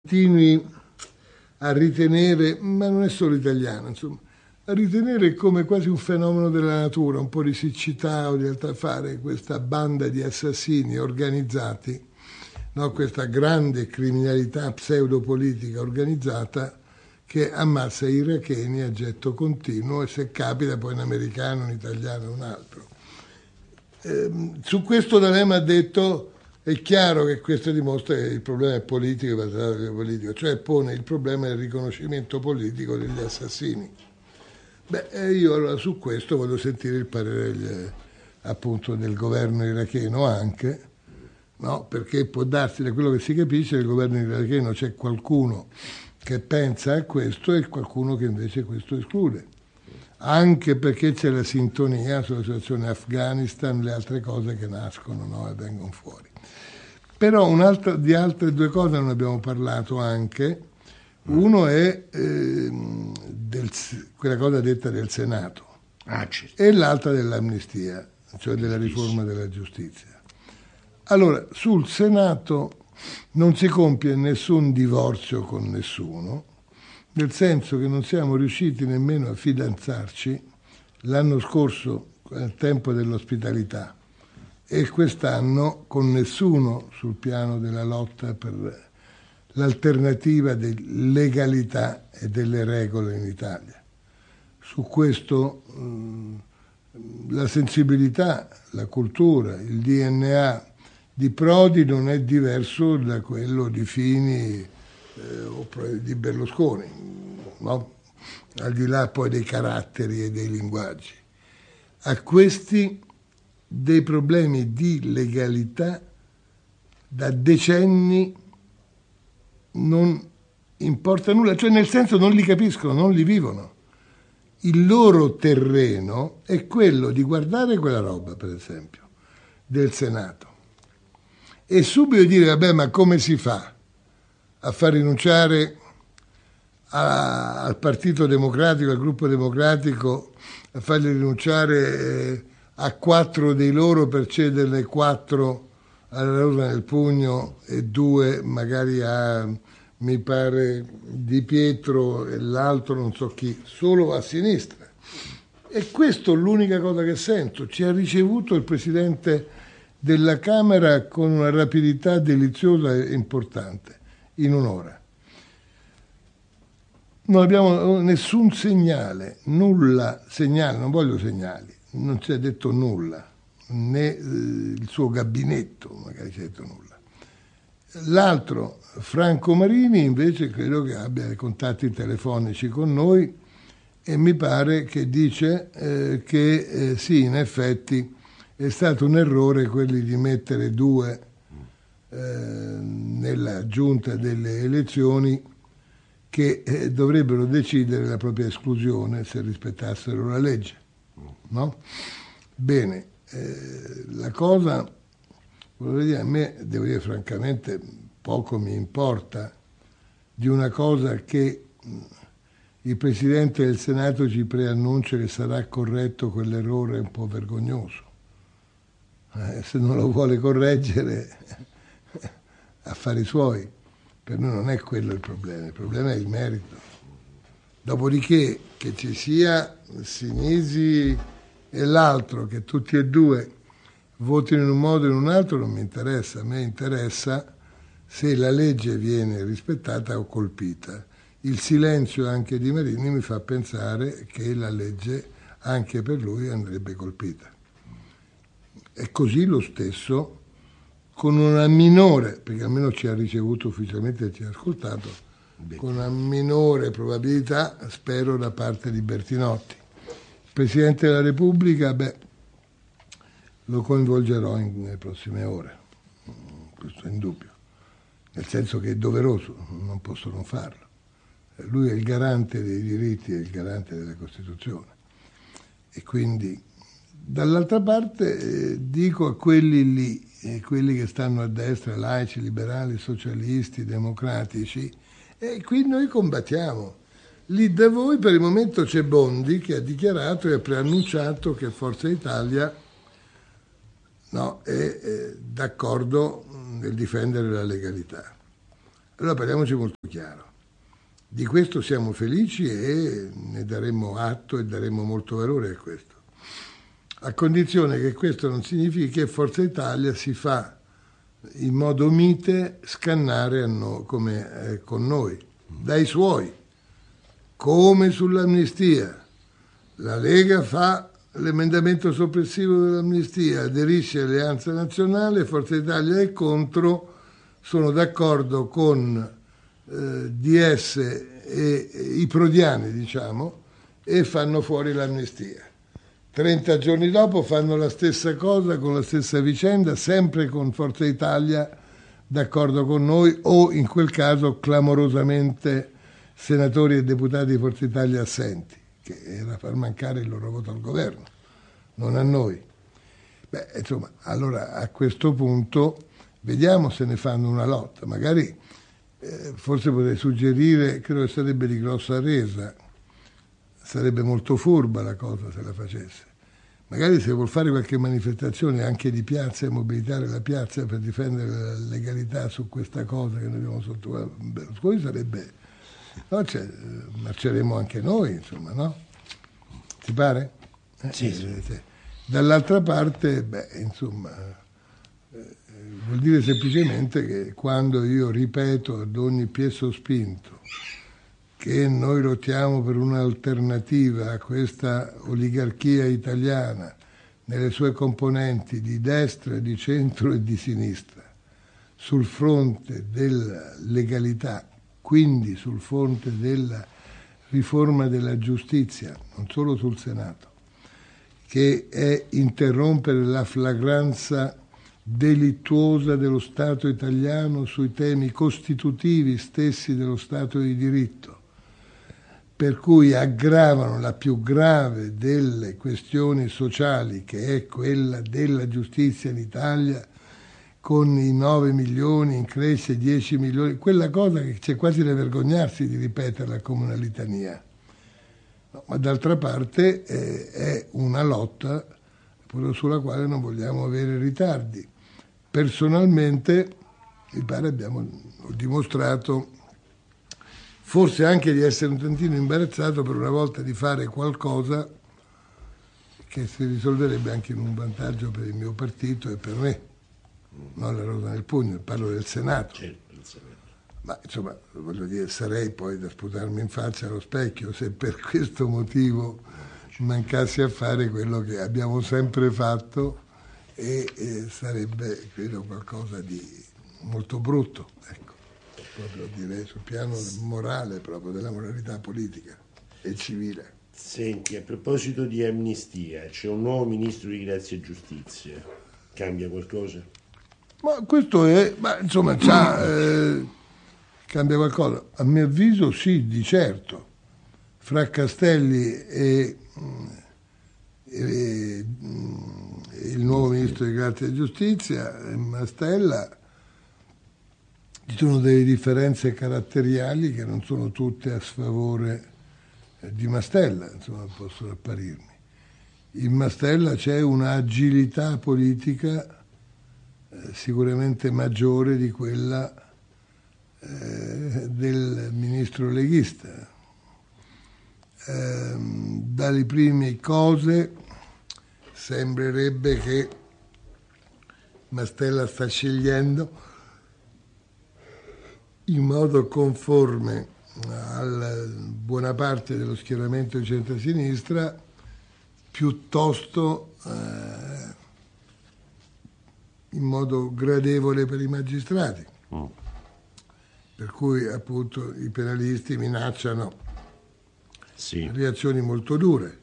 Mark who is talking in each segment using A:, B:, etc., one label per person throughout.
A: continui a ritenere, ma non è solo italiano, insomma, a ritenere come quasi un fenomeno della natura, un po' di siccità o di altra fare, questa banda di assassini organizzati, no? Questa grande criminalità pseudopolitica organizzata che ammazza i iracheni a getto continuo e se capita poi un americano, un italiano, un altro. Su questo D'Alema ha detto: è chiaro che questo dimostra che il problema è politico, cioè pone il problema del riconoscimento politico degli assassini. Io allora su questo voglio sentire il parere appunto del governo iracheno anche, no? Perché può darsi, da quello che si capisce, che nel governo iracheno c'è qualcuno che pensa a questo e qualcuno che invece questo esclude. Anche perché c'è la sintonia sulla situazione Afghanistan, le altre cose che nascono, no? E vengono fuori. Però di altre due cose non abbiamo parlato anche. Uno è quella cosa detta del Senato e l'altra dell'amnistia, cioè della riforma della giustizia. Allora, sul Senato non si compie nessun divorzio con nessuno, nel senso che non siamo riusciti nemmeno a fidanzarci l'anno scorso, al tempo dell'ospitalità, e quest'anno con nessuno sul piano della lotta per l'alternativa di legalità e delle regole in Italia. Su questo la sensibilità, la cultura, il DNA di Prodi non è diverso da quello di Fini o di Berlusconi, no? Al di là poi dei caratteri e dei linguaggi. A questi dei problemi di legalità da decenni non importa nulla, cioè nel senso non li capiscono, non li vivono. Il loro terreno è quello di guardare quella roba, per esempio, del Senato e subito dire: vabbè, ma come si fa a far rinunciare al Partito Democratico, al Gruppo Democratico, a farli rinunciare a 4 dei loro per cederne 4 alla Rosa nel Pugno e 2 magari a, mi pare, Di Pietro e l'altro non so chi, solo a sinistra. E questo è l'unica cosa che sento. Ci ha ricevuto il Presidente della Camera con una rapidità deliziosa e importante, in un'ora. Non abbiamo nessun segnale, nulla, segnale, non voglio segnali, non ci ha detto nulla, né il suo gabinetto magari ci ha detto nulla. L'altro, Franco Marini, invece credo che abbia dei contatti telefonici con noi e mi pare che dice che sì, in effetti è stato un errore quelli di mettere 2 nella giunta delle elezioni che dovrebbero decidere la propria esclusione se rispettassero la legge, no? Bene, la cosa, voglio dire, a me, devo dire francamente, poco mi importa di una cosa che il Presidente del Senato ci preannuncia che sarà corretto quell'errore un po' vergognoso. Se non lo vuole correggere, affari suoi. Per noi non è quello il problema è il merito. Dopodiché che ci sia Sinisi e l'altro, che tutti e 2 votino in un modo o in un altro, non mi interessa. A me interessa se la legge viene rispettata o colpita. Il silenzio anche di Marini mi fa pensare che la legge anche per lui andrebbe colpita. E così lo stesso con una minore, perché almeno ci ha ricevuto ufficialmente e ci ha ascoltato, con una minore probabilità, spero, da parte di Bertinotti. Il Presidente della Repubblica, lo coinvolgerò nelle prossime ore, questo è indubbio, nel senso che è doveroso, non posso non farlo. Lui è il garante dei diritti, è il garante della Costituzione. E quindi, dall'altra parte, dico a quelli lì, quelli che stanno a destra, laici, liberali, socialisti, democratici, e qui noi combattiamo. Lì da voi per il momento c'è Bondi che ha dichiarato e ha preannunciato che Forza Italia è d'accordo nel difendere la legalità. Allora parliamoci molto chiaro. Di questo siamo felici e ne daremo atto e daremo molto valore a questo. A condizione che questo non significhi che Forza Italia si fa in modo mite scannare come con noi, dai suoi, come sull'amnistia. La Lega fa l'emendamento soppressivo dell'amnistia, aderisce all'Alleanza Nazionale, Forza Italia è contro, sono d'accordo con DS e i prodiani, diciamo, e fanno fuori l'amnistia. 30 giorni dopo fanno la stessa cosa con la stessa vicenda, sempre con Forza Italia d'accordo con noi o in quel caso clamorosamente senatori e deputati di Forza Italia assenti, che era far mancare il loro voto al governo, non a noi. Beh, insomma, allora a questo punto vediamo se ne fanno una lotta, magari forse potrei suggerire, credo che sarebbe di grossa resa, sarebbe molto furba la cosa se la facesse. Magari se vuol fare qualche manifestazione anche di piazza e mobilitare la piazza per difendere la legalità su questa cosa che noi abbiamo sotto Berlusconi sarebbe... No, marceremo anche noi, insomma, no? Ti pare?
B: Sì, sì.
A: Dall'altra parte, beh, insomma, vuol dire semplicemente che quando io ripeto ad ogni piè sospinto che noi lottiamo per un'alternativa a questa oligarchia italiana nelle sue componenti di destra, di centro e di sinistra, sul fronte della legalità, quindi sul fronte della riforma della giustizia, non solo sul Senato, che è interrompere la flagranza delittuosa dello Stato italiano sui temi costitutivi stessi dello Stato di diritto, per cui aggravano la più grave delle questioni sociali, che è quella della giustizia in Italia, con i 9 milioni in crescita, 10 milioni, quella cosa che c'è quasi da vergognarsi di ripeterla come una litania. No, ma d'altra parte è una lotta sulla quale non vogliamo avere ritardi. Personalmente, mi pare ho dimostrato forse anche di essere un tantino imbarazzato per una volta di fare qualcosa che si risolverebbe anche in un vantaggio per il mio partito e per me, non la rosa nel pugno, parlo del Senato.
B: Certo, il Senato.
A: Ma insomma, voglio dire, sarei poi da sputarmi in faccia allo specchio se per questo motivo mancassi a fare quello che abbiamo sempre fatto e sarebbe, credo, qualcosa di molto brutto, ecco. Proprio direi sul piano morale, proprio della moralità politica e civile.
B: Senti, a proposito di amnistia, c'è un nuovo ministro di Grazia e Giustizia. Cambia qualcosa?
A: Ma questo è, ma insomma, cambia qualcosa? A mio avviso sì, di certo. Fra Castelli e il nuovo ministro di Grazia e Giustizia, Mastella, ci sono delle differenze caratteriali che non sono tutte a sfavore di Mastella, insomma, possono apparirmi. In Mastella c'è un'agilità politica sicuramente maggiore di quella del ministro leghista. Dalle prime cose sembrerebbe che Mastella sta scegliendo in modo conforme alla buona parte dello schieramento di centrosinistra, piuttosto in modo gradevole per i magistrati. Per cui appunto i penalisti minacciano reazioni molto dure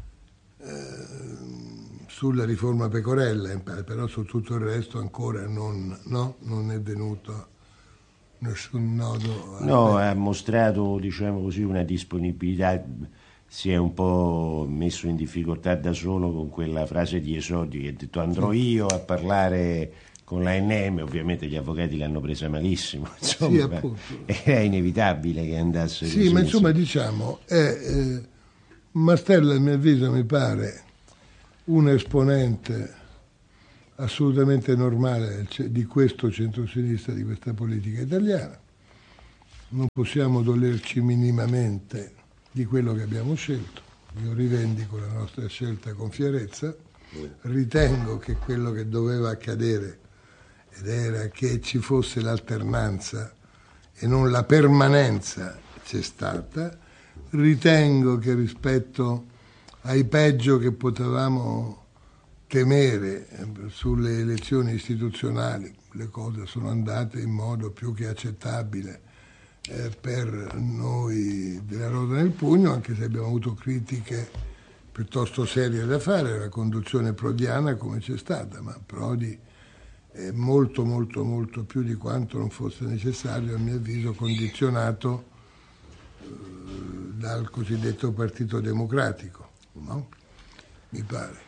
A: sulla riforma Pecorella, però su tutto il resto ancora non è venuto nessun nodo.
B: No, ha mostrato, diciamo così, una disponibilità, si è un po' messo in difficoltà da solo con quella frase di Esordio che ha detto andrò io a parlare con l'ANM, ovviamente gli avvocati l'hanno presa malissimo, insomma,
A: sì, appunto.
B: Era inevitabile che andasse
A: sì,
B: così.
A: Ma insomma diciamo, Mastella a mio avviso mi pare un esponente assolutamente normale di questo centrosinistra, di questa politica italiana, non possiamo dolerci minimamente di quello che abbiamo scelto. Io rivendico la nostra scelta con fierezza, ritengo che quello che doveva accadere, ed era che ci fosse l'alternanza e non la permanenza, c'è stata. Ritengo che rispetto ai peggio che potevamo temere sulle elezioni istituzionali, le cose sono andate in modo più che accettabile per noi della Rosa nel Pugno, anche se abbiamo avuto critiche piuttosto serie da fare, la conduzione prodiana come c'è stata, ma Prodi è molto più di quanto non fosse necessario, a mio avviso, condizionato dal cosiddetto Partito Democratico, no? Mi pare.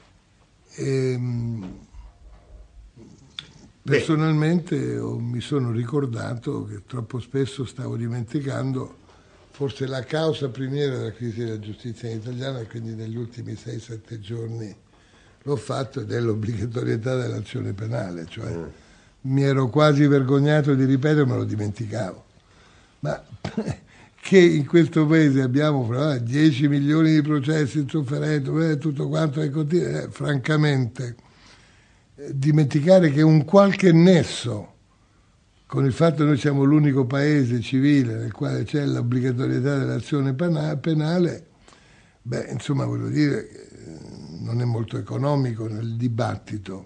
A: Personalmente mi sono ricordato che troppo spesso stavo dimenticando forse la causa primiera della crisi della giustizia italiana, e quindi negli ultimi 6-7 giorni l'ho fatto, ed è l'obbligatorietà dell'azione penale, cioè mi ero quasi vergognato di ripetere, me lo dimenticavo. Ma che in questo paese abbiamo 10 milioni di processi in sofferenza, tutto quanto, e francamente dimenticare che un qualche nesso con il fatto che noi siamo l'unico paese civile nel quale c'è l'obbligatorietà dell'azione penale, insomma, voglio dire, non è molto economico nel dibattito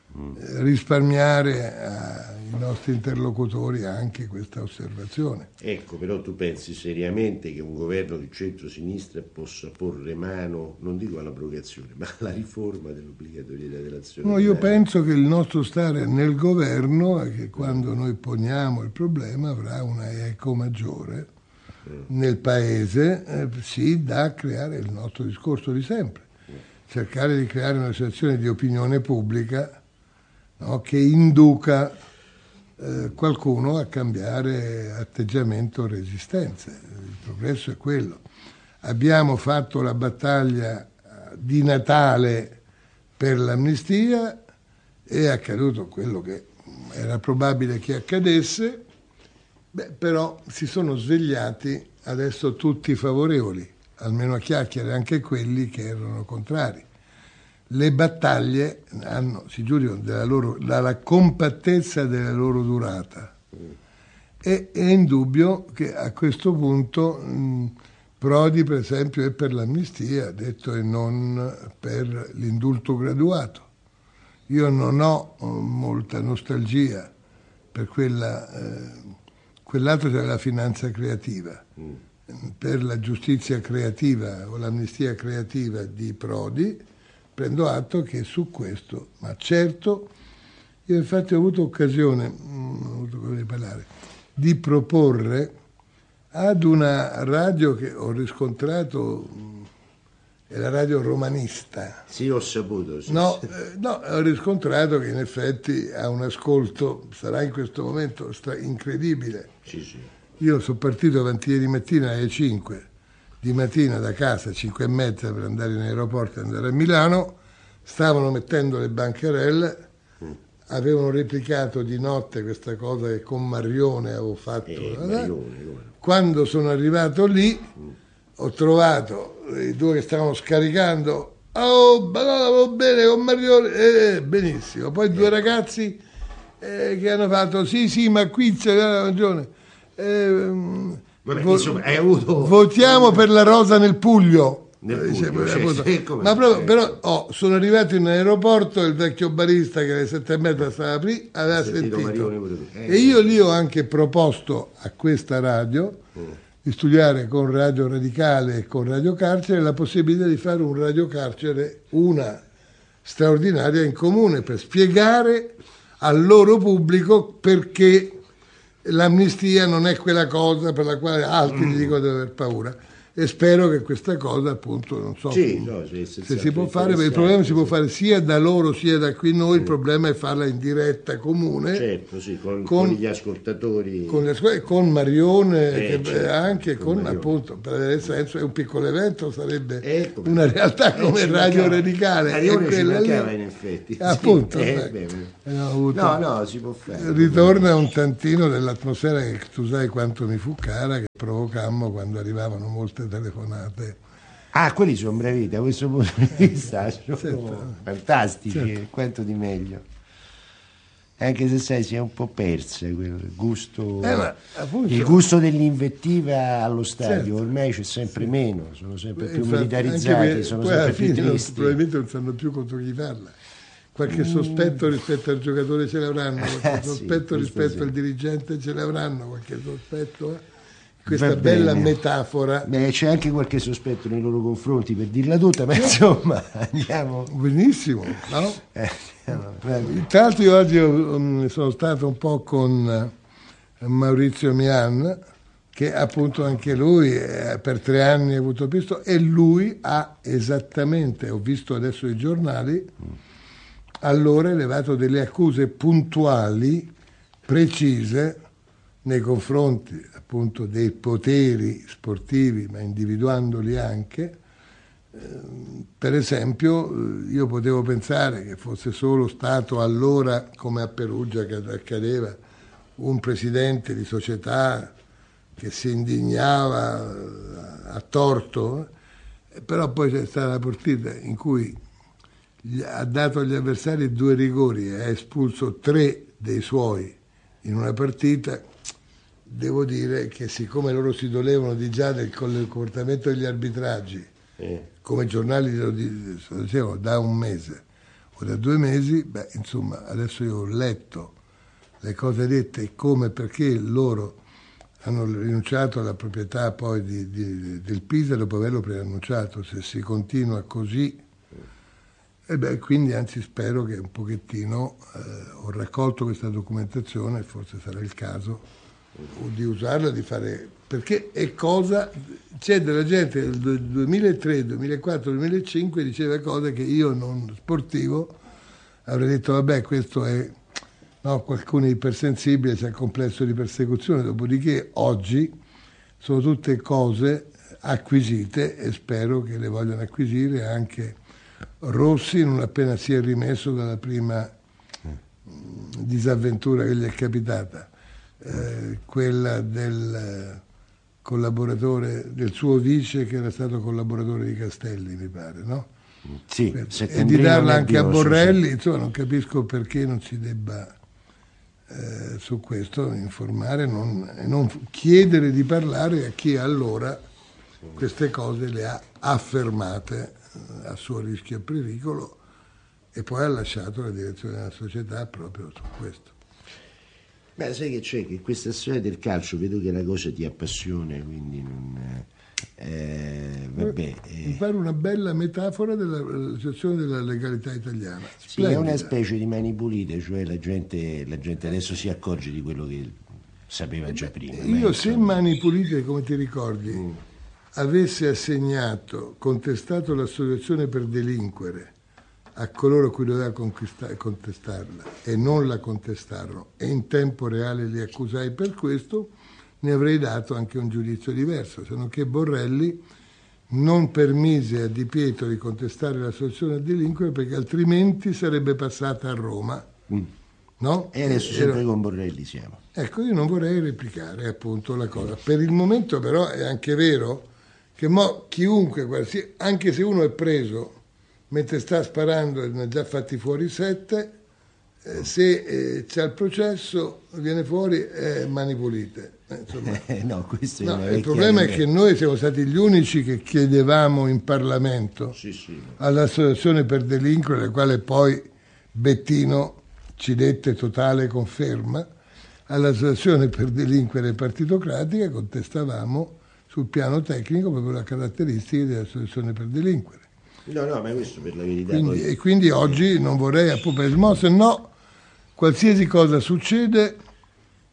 A: risparmiare ai nostri interlocutori anche questa osservazione.
B: Ecco, però tu pensi seriamente che un governo di centro-sinistra possa porre mano, non dico all'abrogazione, ma alla riforma dell'obbligatorietà dell'azione penale?
A: Io penso che il nostro stare nel governo è che quando noi poniamo il problema avrà una eco maggiore nel paese, sì, da creare il nostro discorso di sempre, cercare di creare una situazione di opinione pubblica, no, che induca qualcuno a cambiare atteggiamento o resistenze. Il progresso è quello. Abbiamo fatto la battaglia di Natale per l'amnistia, è accaduto quello che era probabile che accadesse, però si sono svegliati adesso tutti favorevoli, almeno a chiacchiere, anche quelli che erano contrari. Le battaglie si giudicano dalla compattezza della loro durata. È indubbio che a questo punto Prodi, per esempio, è per l'amnistia, detto, e non per l'indulto graduato. Io non ho molta nostalgia per quell'altro, cioè la finanza creativa, per la giustizia creativa o l'amnistia creativa di Prodi. Prendo atto che su questo, ma certo, io infatti ho avuto occasione di parlare, di proporre ad una radio che ho riscontrato, è la radio romanista.
B: Sì, ho saputo. Sì.
A: No, ho riscontrato che in effetti ha un ascolto, sarà in questo momento incredibile.
B: Sì.
A: Io sono partito avanti ieri mattina alle 5. Di mattina da casa, 5:30 per andare in aeroporto e andare a Milano, stavano mettendo le bancarelle, avevano replicato di notte questa cosa che con Marione avevo fatto. Quando sono arrivato lì, ho trovato i due che stavano scaricando, va bene con Marione, benissimo. Poi due ragazzi che hanno fatto, sì, ma qui c'è ragione.
B: Insomma, hai avuto...
A: Votiamo per la Rosa nel Puglia.
B: Ma
A: però sono arrivato in aeroporto, il vecchio barista che alle 7:30 stava lì aveva sentito. E io lì ho anche proposto a questa radio di studiare con Radio Radicale e con Radio Carcere la possibilità di fare un Radio Carcere, una straordinaria in comune, per spiegare al loro pubblico perché l'amnistia non è quella cosa per la quale altri gli dicono di aver paura. e spero che questa cosa, appunto, non so
B: sì, no, se
A: si può fare, perché il problema si può fare sia da loro sia da qui noi, il problema è farla in diretta comune.
B: Certo, sì, con gli ascoltatori.
A: Con Marione,
B: certo,
A: anche con
B: Marione.
A: Appunto, per avere senso, è un piccolo evento, sarebbe una realtà come Radio Radicale.
B: Marione ci mancava in effetti.
A: Appunto.
B: No, si può fare.
A: Ritorna un tantino dell'atmosfera che tu sai quanto mi fu cara, che provocammo quando arrivavano molte telefonate.
B: Ah, quelli sono bravi, da questo punto di vista sono fantastici, quanto di meglio. Anche se sai, si è un po' persa quel gusto, il gusto dell'invettiva allo stadio, ormai c'è sempre meno, sono sempre più militarizzati, sono sempre più tristi.
A: Probabilmente non sanno più contro chi farla. Qualche sospetto rispetto al giocatore ce l'avranno, qualche sospetto rispetto al dirigente ce l'avranno, qualche sospetto. Questa bella metafora.
B: Beh, c'è anche qualche sospetto nei loro confronti, per dirla tutta, ma insomma andiamo.
A: Benissimo, no? Tra l'altro io oggi sono stato un po' con Maurizio Mian, che appunto anche lui per 3 anni ha avuto visto, e lui ha esattamente, ho visto adesso i giornali, allora elevato delle accuse puntuali, precise, nei confronti appunto dei poteri sportivi, ma individuandoli anche. Per esempio, io potevo pensare che fosse solo stato allora, come a Perugia che accadeva, un presidente di società che si indignava a torto, però poi c'è stata la partita in cui ha dato agli avversari 2 rigori e ha espulso 3 dei suoi in una partita. Devo dire che siccome loro si dolevano di già del comportamento degli arbitraggi, come i giornali lo dicevano da 1 mese o da 2 mesi, insomma adesso io ho letto le cose dette e come, perché loro hanno rinunciato alla proprietà poi del Pisa dopo averlo preannunciato. Se si continua così, quindi anzi spero che un pochettino ho raccolto questa documentazione, forse sarà il caso di usarla, di fare, perché è cosa, c'è della gente del 2003, 2004, 2005 diceva cose che io non sportivo avrei detto vabbè, questo è, no, qualcuno è ipersensibile, c'è il complesso di persecuzione. Dopodiché oggi sono tutte cose acquisite e spero che le vogliano acquisire anche Rossi non appena si è rimesso dalla prima disavventura che gli è capitata. Quella del collaboratore, del suo vice che era stato collaboratore di Castelli, mi pare, no?
B: Sì,
A: e di darla anche a Borrelli, insomma non capisco perché non si debba su questo informare e non chiedere di parlare a chi allora queste cose le ha affermate a suo rischio e pericolo e poi ha lasciato la direzione della società proprio su questo.
B: Beh, sai che c'è? Che questa storia del calcio vedo che la cosa ti appassiona, quindi non...
A: Mi pare una bella metafora della situazione della legalità italiana.
B: Sì, è una specie di mani pulite, cioè la gente adesso si accorge di quello che sapeva già prima.
A: Io se Mani Pulite, come ti ricordi, avesse assegnato, contestato l'associazione per delinquere a coloro a cui doveva contestarla e non la contestarono e in tempo reale li accusai per questo, ne avrei dato anche un giudizio diverso, se non che Borrelli non permise a Di Pietro di contestare l'associazione a delinquere perché altrimenti sarebbe passata a Roma. No?
B: E adesso sempre con Borrelli siamo.
A: Ecco, io non vorrei replicare appunto la cosa. Per il momento però è anche vero che chiunque, anche se uno è preso mentre sta sparando e ne ha già fatti fuori 7, se c'è il processo viene fuori Mani Pulite.
B: No, questo è
A: il problema è che noi siamo stati gli unici che chiedevamo in Parlamento all'associazione per delinquere, la quale poi Bettino ci dette totale conferma, all'associazione per delinquere partitocratica contestavamo sul piano tecnico proprio le caratteristiche dell'associazione per delinquere.
B: No, ma questo per la verità.
A: Quindi oggi non vorrei appunto, se no qualsiasi cosa succede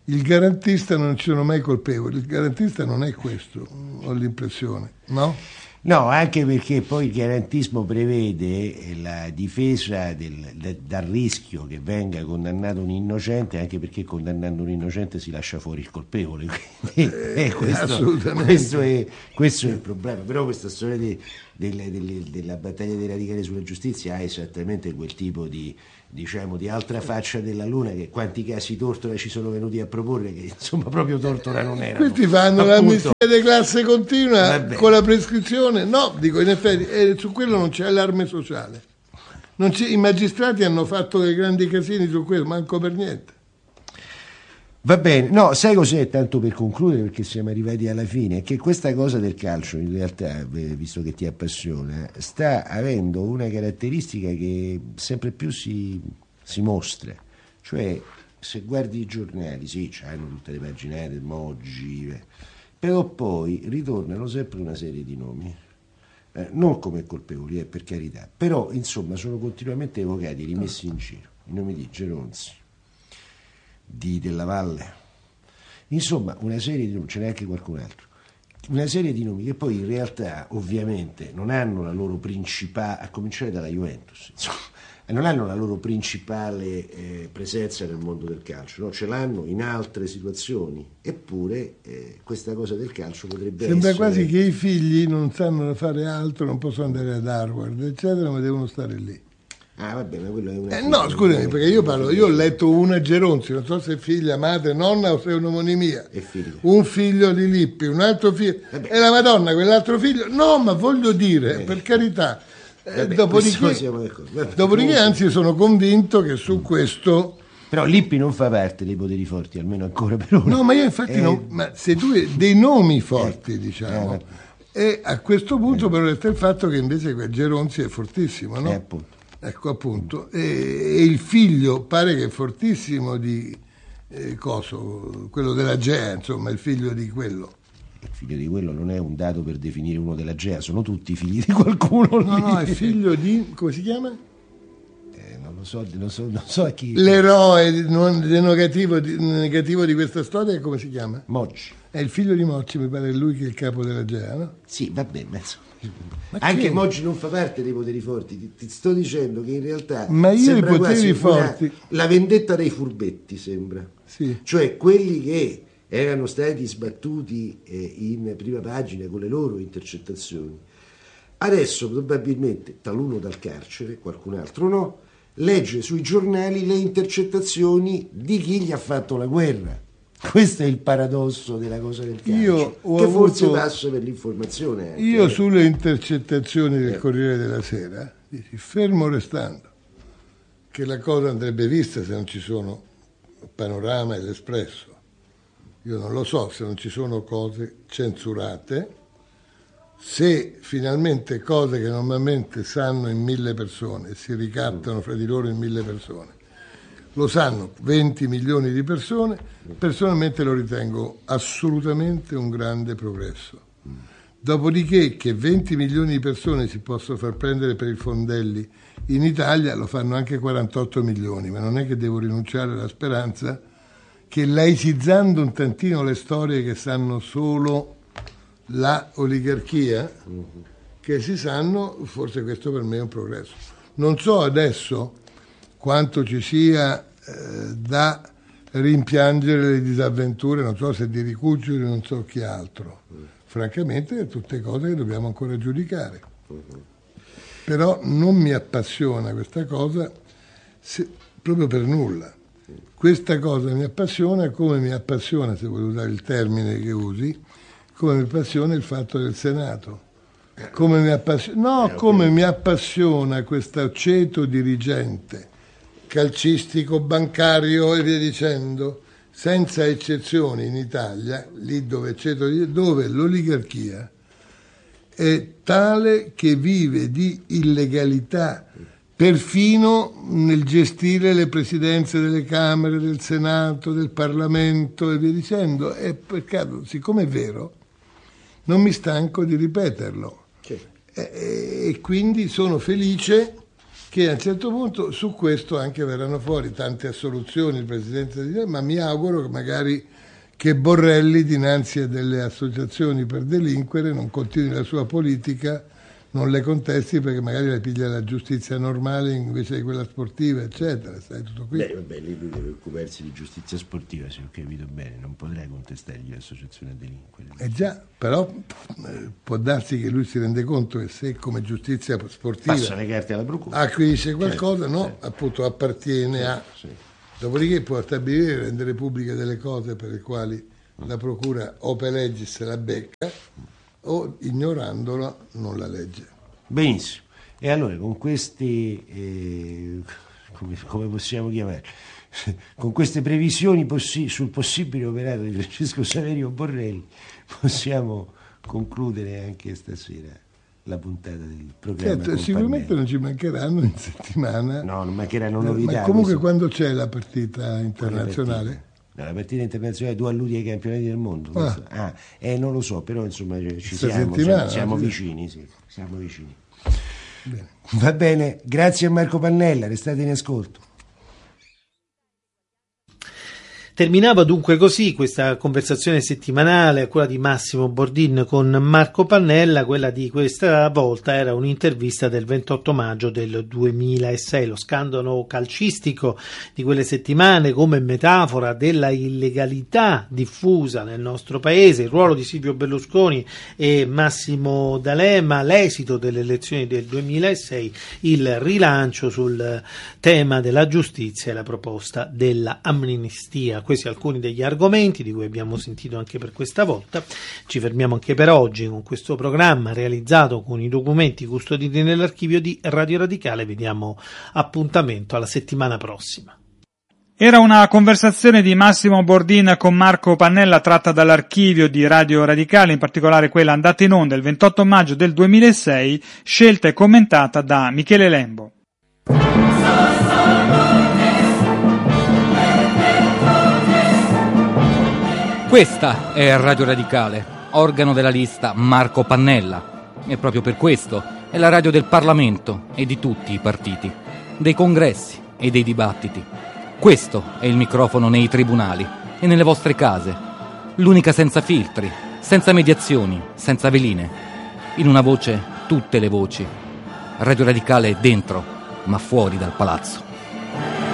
A: il garantista non ci sono mai colpevoli, il garantista non è questo, ho l'impressione, no?
B: No, anche perché poi il garantismo prevede la difesa dal rischio che venga condannato un innocente, anche perché condannando un innocente si lascia fuori il colpevole. Quindi, questo è il problema. Però questa storia della battaglia dei radicali sulla giustizia ha esattamente quel tipo di altra faccia della luna, che quanti casi Tortora ci sono venuti a proporre, che insomma proprio Tortora non era.
A: Questi fanno l'amnistia di classe continua con la prescrizione. No, dico, in effetti su quello non c'è allarme sociale. I magistrati hanno fatto dei grandi casini su quello, manco per niente.
B: Va bene, no, sai cos'è, tanto per concludere, perché siamo arrivati alla fine, è che questa cosa del calcio, in realtà, visto che ti appassiona, sta avendo una caratteristica che sempre più si mostra. Cioè, se guardi i giornali, sì, hanno tutte le paginette, Moggi, però poi ritornano sempre una serie di nomi. Non come colpevoli, per carità, però insomma sono continuamente evocati, rimessi in giro, i nomi di Geronzi, di Della Valle, insomma una serie di nomi, ce n'è anche qualcun altro, una serie di nomi che poi in realtà ovviamente non hanno la loro principale, a cominciare dalla Juventus, insomma, non hanno la loro principale presenza nel mondo del calcio, no? Ce l'hanno in altre situazioni, eppure questa cosa del calcio potrebbe
A: Sembra
B: essere...
A: quasi che i figli non sanno fare altro, non possono andare ad Harvard, eccetera, ma devono stare lì.
B: Ah, vabbè, ma quello è una...
A: No, scusami, perché io ho letto una Geronzi, non so se è figlia, madre, nonna o se è un'omonimia.
B: È figlio.
A: Un figlio di Lippi, un altro figlio. E la Madonna, quell'altro figlio. No, ma voglio dire, per carità. Dopodiché, anzi, sono convinto che su questo...
B: Però Lippi non fa parte dei poteri forti, almeno ancora per ora.
A: No, ma io infatti non... Ma se tu hai dei nomi forti, diciamo... E a questo punto però resta il fatto che invece quel Geronzi è fortissimo, no?
B: Appunto.
A: Ecco, appunto. E il figlio pare che è fortissimo di Coso, quello della Gea, insomma, il figlio di quello.
B: Il figlio di quello non è un dato per definire uno della Gea, sono tutti figli di qualcuno.
A: No, è figlio di... come si chiama?
B: Non so a chi.
A: L'eroe negativo di questa storia, come si chiama?
B: Moggi.
A: È il figlio di Moggi, mi pare, lui che è il capo della Gea, no?
B: Sì, va bene, ma anche Moggi non fa parte dei poteri forti, ti sto dicendo che in realtà
A: ma io i poteri forti
B: la vendetta dei furbetti sembra,
A: sì.
B: Cioè quelli che erano stati sbattuti in prima pagina con le loro intercettazioni, adesso probabilmente taluno dal carcere, qualcun altro no, legge sui giornali le intercettazioni di chi gli ha fatto la guerra. Questo è il paradosso della cosa del calcio, forse passa per l'informazione anche.
A: Io sulle intercettazioni del Corriere della Sera, fermo restando che la cosa andrebbe vista se non ci sono Panorama e l'Espresso, io non lo so se non ci sono cose censurate, se finalmente cose che normalmente sanno in 1000 persone si ricattano fra di loro in 1000 persone, lo sanno 20 milioni di persone, personalmente lo ritengo assolutamente un grande progresso. Dopodiché che 20 milioni di persone si possono far prendere per i fondelli in Italia, lo fanno anche 48 milioni, ma non è che devo rinunciare alla speranza che, laicizzando un tantino le storie che sanno solo la oligarchia, che si sanno, forse questo per me è un progresso. Non so adesso quanto ci sia da rimpiangere le disavventure, non so se di Ricuccioli, non so chi altro. Francamente, tutte cose che dobbiamo ancora giudicare. Però non mi appassiona questa cosa proprio per nulla. Questa cosa mi appassiona come mi appassiona, se vuoi usare il termine che usi, come mi appassiona il fatto del Senato. Come mi appassiona questo aceto dirigente calcistico, bancario e via dicendo, senza eccezioni in Italia, lì dove l'oligarchia è tale che vive di illegalità, perfino nel gestire le presidenze delle Camere, del Senato, del Parlamento e via dicendo. E peccato, siccome è vero, non mi stanco di ripeterlo. E quindi sono felice che a un certo punto su questo anche verranno fuori tante assoluzioni il Presidente, ma mi auguro che magari che Borrelli dinanzi a delle associazioni per delinquere non continui la sua politica, non le contesti perché magari le piglia la giustizia normale invece di quella sportiva, eccetera. Sai, tutto qui.
B: Vabbè, lui deve occuparsi di giustizia sportiva, se ho capito bene, non potrei contestargli l'associazione a delinquere.
A: Già, però può darsi che lui si rende conto che se come giustizia sportiva
B: passa le carte alla procura,
A: acquisisce qualcosa,
B: certo.
A: Appunto appartiene a...
B: Sì.
A: Dopodiché può stabilire e rendere pubbliche delle cose per le quali la procura o per legis la becca o ignorandolo non la legge.
B: Benissimo. E allora con questi come possiamo chiamare? Con queste previsioni sul possibile operato di Francesco Saverio Borrelli possiamo concludere anche stasera la puntata del programma.
A: Certo, sicuramente non ci mancheranno in settimana.
B: No, non mancheranno novità.
A: Ma comunque quando c'è la partita internazionale?
B: La partita internazionale, tu alludi ai campionati del mondo? Non lo so, però insomma ci siamo vicini, sì, siamo vicini.
A: Bene.
B: Va bene, grazie a Marco Pannella, restate in ascolto.
C: Terminava dunque così questa conversazione settimanale a quella di Massimo Bordin con Marco Pannella. Quella di questa volta era un'intervista del 28 maggio del 2006. Lo scandalo calcistico di quelle settimane come metafora della illegalità diffusa nel nostro paese, il ruolo di Silvio Berlusconi e Massimo D'Alema, l'esito delle elezioni del 2006, il rilancio sul tema della giustizia e la proposta della amnistia. Questi alcuni degli argomenti di cui abbiamo sentito anche per questa volta. Ci fermiamo anche per oggi con questo programma realizzato con i documenti custoditi nell'archivio di Radio Radicale. Vediamo appuntamento alla settimana prossima.
D: Era una conversazione di Massimo Bordin con Marco Pannella tratta dall'archivio di Radio Radicale, in particolare quella andata in onda il 28 maggio del 2006, scelta e commentata da Michele Lembo.
E: Questa è Radio Radicale, organo della lista Marco Pannella, e proprio per questo è la radio del Parlamento e di tutti i partiti, dei congressi e dei dibattiti. Questo è il microfono nei tribunali e nelle vostre case, l'unica senza filtri, senza mediazioni, senza veline. In una voce tutte le voci. Radio Radicale è dentro, ma fuori dal palazzo.